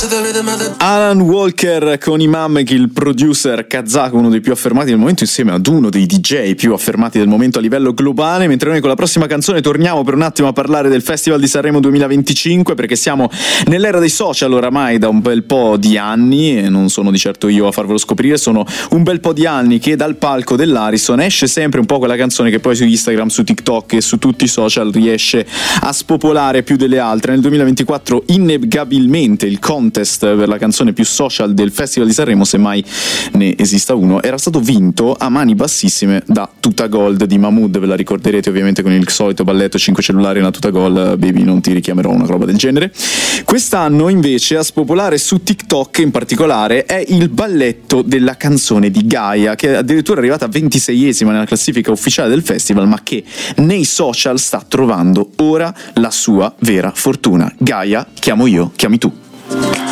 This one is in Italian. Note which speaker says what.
Speaker 1: Alan Walker con Imam, il producer kazako, uno dei più affermati del momento, insieme ad uno dei DJ più affermati del momento a livello globale. Mentre noi con la prossima canzone torniamo per un attimo a parlare del Festival di Sanremo 2025, perché siamo nell'era dei social oramai da un bel po' di anni, e non sono di certo io a farvelo scoprire, sono un bel po' di anni che dal palco dell'Ariston esce sempre un po' quella canzone che poi su Instagram, su TikTok e su tutti i social riesce a spopolare più delle altre. Nel 2024 innegabilmente il contest per la canzone più social del Festival di Sanremo, se mai ne esista uno, era stato vinto a mani bassissime da Tuta Gold di Mahmood. Ve la ricorderete ovviamente con il solito balletto 5 cellulari e una Tuta Gold, baby non ti richiamerò, una roba del genere. Quest'anno invece a spopolare su TikTok in particolare è il balletto della canzone di Gaia, che è addirittura arrivata 26esima nella classifica ufficiale del festival, ma che nei social sta trovando ora la sua vera fortuna. Gaia, chiamo io, chiami tu.